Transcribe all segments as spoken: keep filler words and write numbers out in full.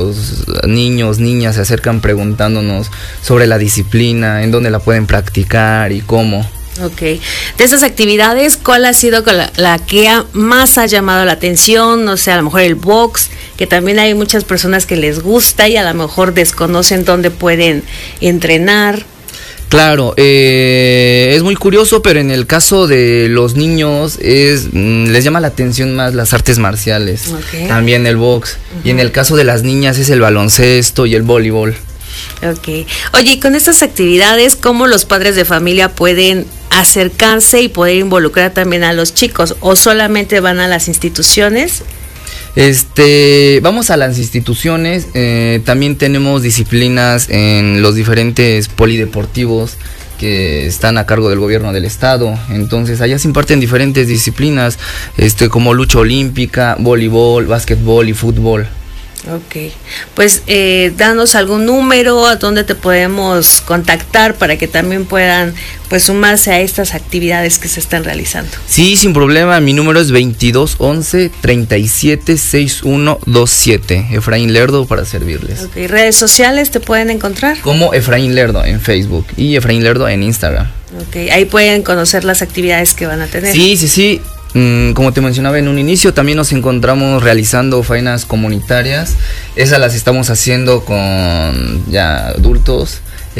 muchos niños, niñas se acercan preguntándonos sobre la disciplina, en dónde la pueden practicar y cómo. Ok, de esas actividades, ¿cuál ha sido la, la que ha, más ha llamado la atención? No sé, a lo mejor el box, que también hay muchas personas que les gusta y a lo mejor desconocen dónde pueden entrenar. Claro, eh, es muy curioso, pero en el caso de los niños es mm, les llama la atención más las artes marciales, okay. También el box, uh-huh. Y en el caso de las niñas es el baloncesto y el voleibol. Ok, oye, y con estas actividades, ¿cómo los padres de familia pueden acercarse y poder involucrar también a los chicos? ¿O solamente van a las instituciones? Este, vamos a las instituciones, eh, también tenemos disciplinas en los diferentes polideportivos que están a cargo del gobierno del estado, entonces allá se imparten diferentes disciplinas, este, como lucha olímpica, voleibol, básquetbol y fútbol. Ok, pues eh, danos algún número a donde te podemos contactar para que también puedan pues sumarse a estas actividades que se están realizando. Sí, sin problema, mi número es veintidós once treinta y siete sesenta y uno veintisiete, Efraín Lerdo para servirles. Ok, redes sociales te pueden encontrar como Efraín Lerdo en Facebook y Efraín Lerdo en Instagram. Ok, ahí pueden conocer las actividades que van a tener. Sí, sí, sí. Como te mencionaba en un inicio, también nos encontramos realizando faenas comunitarias. Esas las estamos haciendo con ya adultos,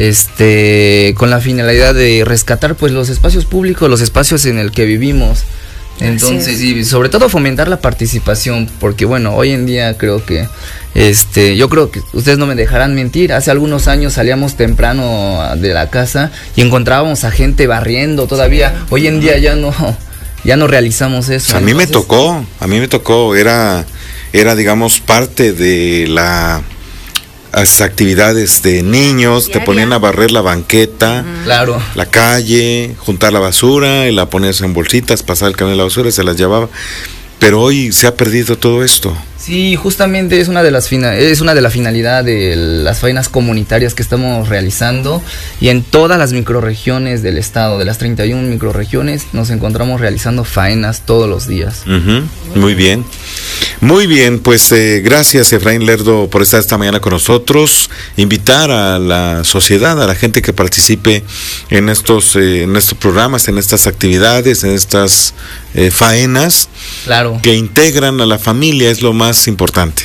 este, con la finalidad de rescatar pues los espacios públicos, los espacios en el que vivimos. Entonces, y sobre todo fomentar la participación, porque bueno, hoy en día creo que, este, yo creo que ustedes no me dejarán mentir, hace algunos años salíamos temprano de la casa y encontrábamos a gente barriendo todavía. Sí. Hoy en día ya no... Ya no realizamos eso. A mí entonces... me tocó, a mí me tocó, era, era digamos parte de la, las actividades de niños, diaria. Te ponían a barrer la banqueta, uh-huh. Claro. La calle, juntar la basura y la ponías en bolsitas, pasar el camión de la basura y se las llevaba. Pero hoy se ha perdido todo esto. Sí, justamente es una de las fina, es una de la finalidad de las faenas comunitarias que estamos realizando, y en todas las microrregiones del estado, de las treinta y una microrregiones, nos encontramos realizando faenas todos los días. Uh-huh. Muy bien, muy bien, pues eh, gracias Efraín Lerdo por estar esta mañana con nosotros, invitar a la sociedad, a la gente que participe en estos, eh, en estos programas, en estas actividades, en estas eh, faenas, claro, que integran a la familia, es lo más importante.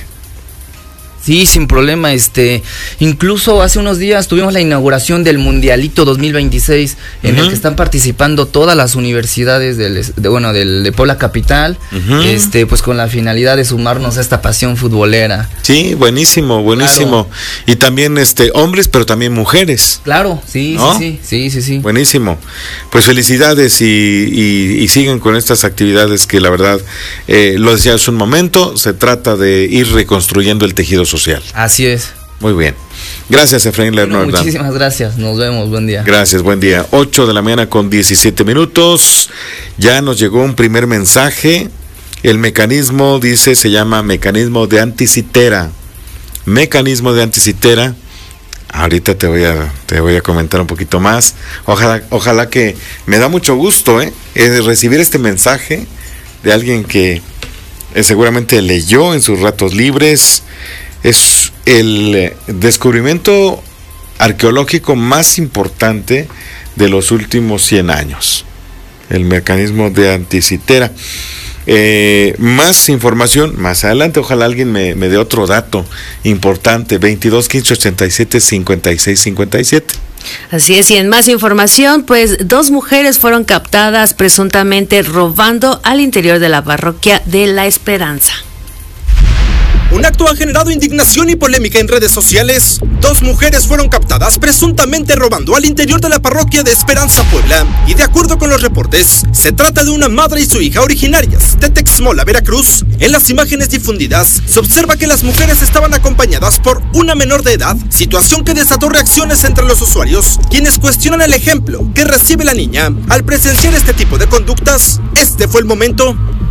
Sí, sin problema, este, incluso hace unos días tuvimos la inauguración del Mundialito dos mil veintiséis, en uh-huh. el que están participando todas las universidades del, de, bueno, del, de Puebla Capital, uh-huh. este, pues con la finalidad de sumarnos a esta pasión futbolera. Sí, buenísimo, buenísimo. Claro. Y también, este, hombres, pero también mujeres. Claro, sí, ¿no? sí, sí, sí, sí, sí. Buenísimo. Pues felicidades y, y, y sigan con estas actividades que la verdad, eh, lo decía hace un momento, se trata de ir reconstruyendo el tejido social. Social. Así es. Muy bien. Gracias, Efraín Lerdo. Bueno, muchísimas gracias. Nos vemos. Buen día. Gracias, buen día. ocho de la mañana con diecisiete minutos. Ya nos llegó un primer mensaje. El mecanismo, dice, se llama mecanismo de anticitera. Mecanismo de anticitera. Ahorita te voy a, te voy a comentar un poquito más. Ojalá, ojalá que me da mucho gusto, ¿eh? eh recibir este mensaje de alguien que Eh, seguramente leyó en sus ratos libres. Es el descubrimiento arqueológico más importante de los últimos cien años, el mecanismo de anticitera. Eh, más información más adelante, ojalá alguien me, me dé otro dato importante. Veintidós quince ochenta y siete cincuenta y seis cincuenta y siete. Así es, y en más información, pues dos mujeres fueron captadas presuntamente robando al interior de la parroquia de La Esperanza. Un acto ha generado indignación y polémica en redes sociales. Dos mujeres fueron captadas presuntamente robando al interior de la parroquia de Esperanza, Puebla. Y de acuerdo con los reportes, se trata de una madre y su hija originarias de Texmola, Veracruz. En las imágenes difundidas, se observa que las mujeres estaban acompañadas por una menor de edad, situación que desató reacciones entre los usuarios, quienes cuestionan el ejemplo que recibe la niña al presenciar este tipo de conductas. Este fue el momento